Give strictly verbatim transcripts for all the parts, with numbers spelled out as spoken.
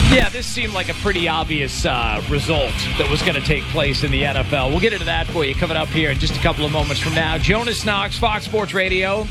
Yeah, this seemed like a pretty obvious uh, result that was going to take place in the N F L. We'll get into that for you coming up here in just a couple of moments from now. Jonas Knox, Fox Sports Radio.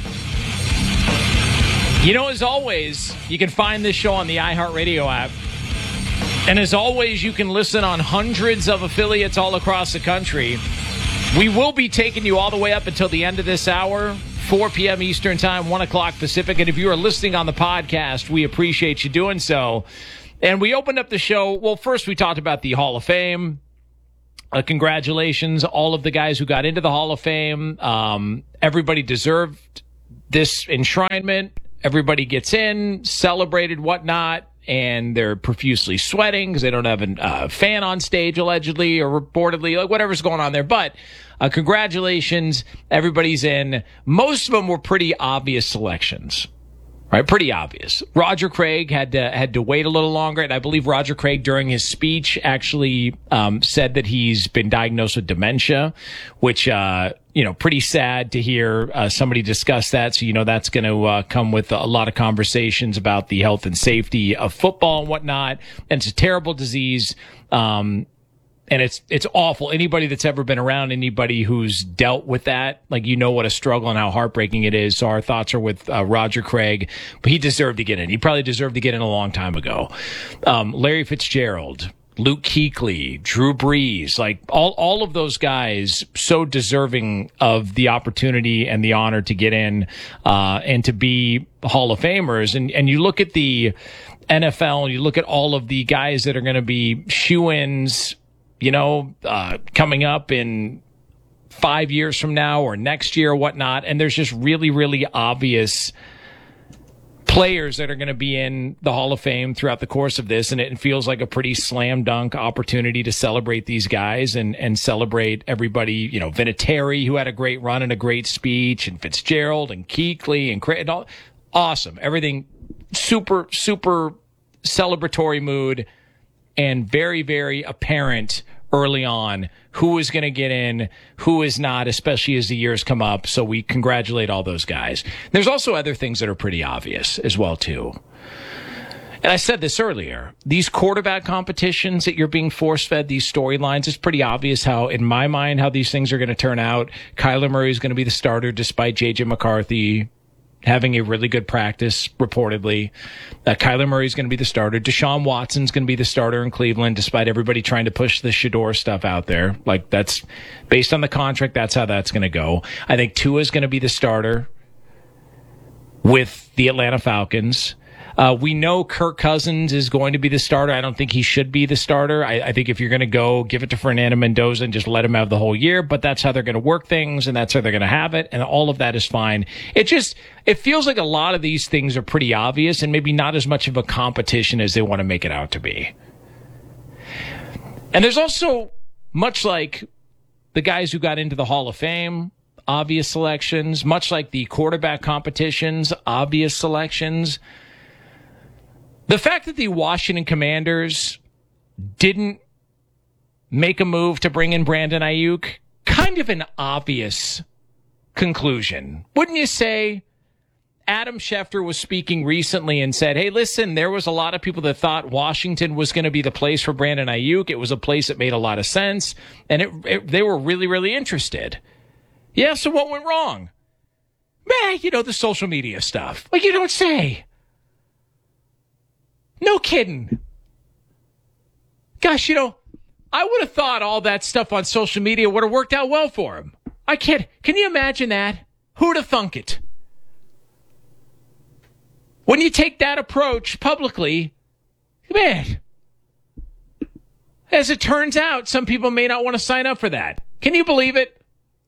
You know, as always, you can find this show on the iHeartRadio app. And as always, you can listen on hundreds of affiliates all across the country. We will be taking you all the way up until the end of this hour, four p.m. Eastern Time, one o'clock Pacific. And if you are listening on the podcast, we appreciate you doing so. And we opened up the show. Well, first we talked about the Hall of Fame. Uh, congratulations, all of the guys who got into the Hall of Fame. Um, everybody deserved this enshrinement. Everybody gets in, celebrated, whatnot, and they're profusely sweating because they don't have a uh, fan on stage, allegedly, or reportedly, like whatever's going on there. But uh, congratulations, everybody's in. Most of them were pretty obvious selections. Right, pretty obvious. Roger Craig had to had to wait a little longer, and I believe Roger Craig, during his speech, actually um, said that he's been diagnosed with dementia, which uh, you know, pretty sad to hear uh, somebody discuss that. So you know that's going to uh, come with a lot of conversations about the health and safety of football and whatnot. And it's a terrible disease. Um, And it's it's awful. Anybody that's ever been around anybody who's dealt with that, like, you know what a struggle and how heartbreaking it is. So our thoughts are with uh, Roger Craig, but he deserved to get in. He probably deserved to get in a long time ago. Um, Larry Fitzgerald, Luke Kuechly, Drew Brees, like all all of those guys, so deserving of the opportunity and the honor to get in uh, and to be Hall of Famers. And and you look at the N F L, you look at all of the guys that are going to be shoo-ins, you know, uh, coming up in five years from now or next year or whatnot. And there's just really, really obvious players that are going to be in the Hall of Fame throughout the course of this. And it feels like a pretty slam dunk opportunity to celebrate these guys and, and celebrate everybody, you know, Vinatieri, who had a great run and a great speech, and Fitzgerald and Kuechly and Craig, and all. Awesome. Everything super, super celebratory mood. And very, very apparent early on who is going to get in, who is not, especially as the years come up. So we congratulate all those guys. There's also other things that are pretty obvious as well, too. And I said this earlier. These quarterback competitions that you're being force-fed, these storylines, it's pretty obvious how, in my mind, how these things are going to turn out. Kyler Murray is going to be the starter despite J J McCarthy having a really good practice, reportedly. Uh, Kyler Murray's going to be the starter. Deshaun Watson's going to be the starter in Cleveland, despite everybody trying to push the Shador stuff out there. Like, that's based on the contract, that's how that's going to go. I think Tua's going to be the starter with the Atlanta Falcons. Uh, we know Kirk Cousins is going to be the starter. I don't think he should be the starter. I, I think if you're going to go, give it to Fernando Mendoza and just let him have the whole year. But that's how they're going to work things, and that's how they're going to have it, and all of that is fine. It just, it feels like a lot of these things are pretty obvious and maybe not as much of a competition as they want to make it out to be. And there's also, much like the guys who got into the Hall of Fame, obvious selections, much like the quarterback competitions, obvious selections. The fact that the Washington Commanders didn't make a move to bring in Brandon Ayuk, kind of an obvious conclusion. Wouldn't you say? Adam Schefter was speaking recently and said, hey, listen, there was a lot of people that thought Washington was going to be the place for Brandon Ayuk. It was a place that made a lot of sense, and it, it, they were really, really interested. Yeah, so what went wrong? Man, you know, the social media stuff. Like, you don't say. No kidding. Gosh, you know, I would have thought all that stuff on social media would have worked out well for him. I can't. Can you imagine that? Who'd have thunk it? When you take that approach publicly, man, as it turns out, some people may not want to sign up for that. Can you believe it?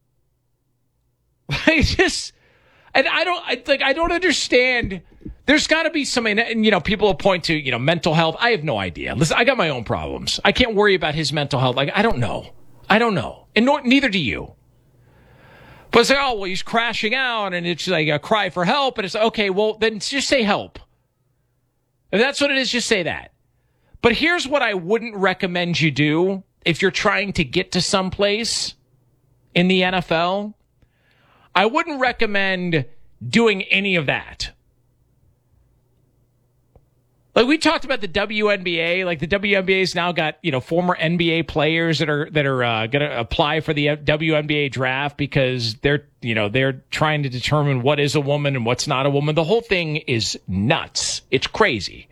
I just, and I don't, I, like, I don't understand. There's got to be some, and, you know, people will point to, you know, mental health. I have no idea. Listen, I got my own problems. I can't worry about his mental health. Like, I don't know. I don't know. And nor, neither do you. But it's like, oh, well, he's crashing out, and it's like a cry for help. And it's like, okay, well, then just say help. If that's what it is, just say that. But here's what I wouldn't recommend you do if you're trying to get to someplace in the N F L. I wouldn't recommend doing any of that. Like we talked about the W N B A, like the W N B A's now got, you know, former N B A players that are that are uh, going to apply for the W N B A draft because they're, you know, they're trying to determine what is a woman and what's not a woman. The whole thing is nuts. It's crazy.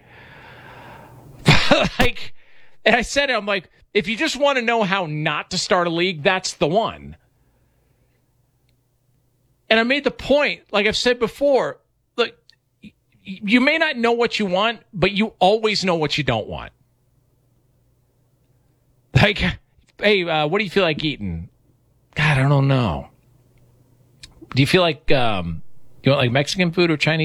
Like, and I said it, I'm like, if you just want to know how not to start a league, that's the one. And I made the point, like I've said before, look, you may not know what you want, but you always know what you don't want. Like, hey, uh, what do you feel like eating? God, I don't know. Do you feel like, um, you want like Mexican food or Chinese?